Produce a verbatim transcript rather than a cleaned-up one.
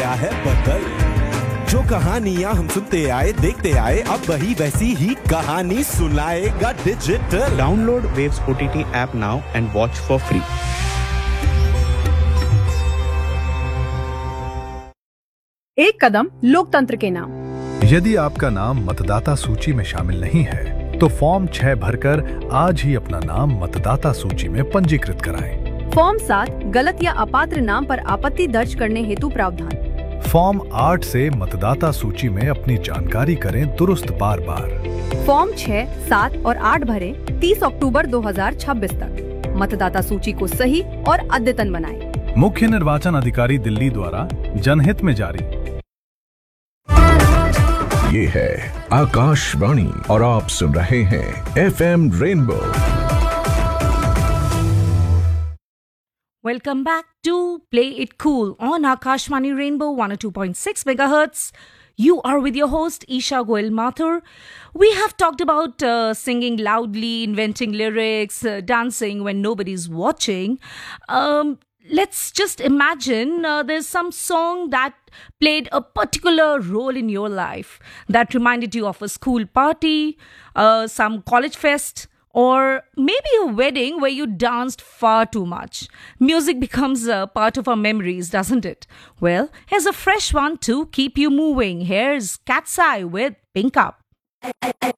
गया है बदल। जो कहानियां हम सुनते आए देखते आए, अब वही वैसी ही कहानी सुनाएगा digital. Download waves OTT app now and watch for free. एक कदम लोकतंत्र के नाम। यदि आपका नाम मतदाता सूची में शामिल नहीं है तो फॉर्म छह भरकर आज ही अपना नाम मतदाता सूची में पंजीकृत कराएं। फॉर्म सात गलत या अपात्र नाम पर आपत्ति दर्ज करने हेतु प्रावधान। फॉर्म आठ से मतदाता सूची में अपनी जानकारी करें दुरुस्त बार बार। फॉर्म छह, सात और आठ भरें तीस अक्टूबर दो हज़ार छब्बीस तक। मतदाता सूची को सही और अद्यतन बनाएं। मुख्य निर्वाचन अधिकारी दिल्ली द्वारा जनहित में जारी। ये है आकाशवाणी और आप सुन रहे हैं FM rainbow. Welcome back to Play It Cool on Akashvani Rainbow one oh two point six megahertz. You are with your host Isha Goel Mathur. We have talked about uh, singing loudly, inventing lyrics, uh, dancing when nobody's watching. Um, let's just imagine uh, there's some song that played a particular role in your life that reminded you of a school party, uh, some college fest, or maybe a wedding where you danced far too much. Music becomes a part of our memories, doesn't it? Well, here's a fresh one to keep you moving. Here's Cat's Eye with Pink Up.